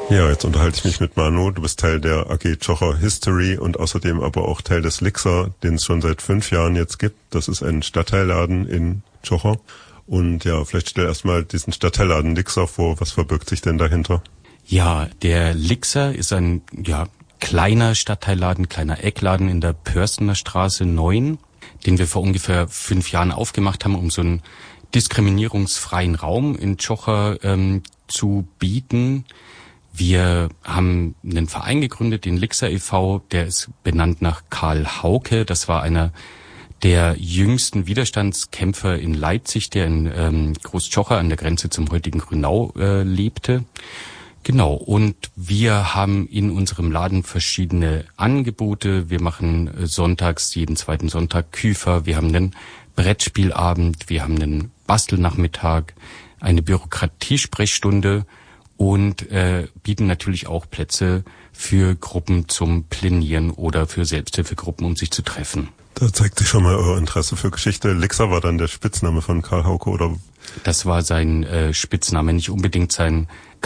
Ja, jetzt unterhalte ich mich mit Manu. Du bist Teil der AG Zschocher History und außerdem aber auch Teil des Lixer, den es schon seit 5 Jahren jetzt gibt. Das ist ein Stadtteilladen in Zschocher. Und ja, vielleicht stell erstmal diesen Stadtteilladen Lixer vor. Was verbirgt sich denn dahinter? Ja, der Lixer ist ein kleiner Stadtteilladen, kleiner Eckladen in der Pörstener Straße 9, den wir vor ungefähr 5 Jahren aufgemacht haben, um so einen diskriminierungsfreien Raum in Zschocher zu bieten. Wir haben einen Verein gegründet, den Lixer e.V., der ist benannt nach Karl Hauke. Das war einer der jüngsten Widerstandskämpfer in Leipzig, der in Groß-Zschocher an der Grenze zum heutigen Grünau lebte. Genau, und wir haben in unserem Laden verschiedene Angebote. Wir machen sonntags, jeden zweiten Sonntag Küfer. Wir haben einen Brettspielabend, wir haben einen Bastelnachmittag, eine Bürokratiesprechstunde und bieten natürlich auch Plätze für Gruppen zum Planieren oder für Selbsthilfegruppen, um sich zu treffen. Da zeigt sich schon mal euer Interesse für Geschichte. Lixer war dann der Spitzname von Karl Hauke, oder? Das war sein Spitzname, nicht unbedingt sein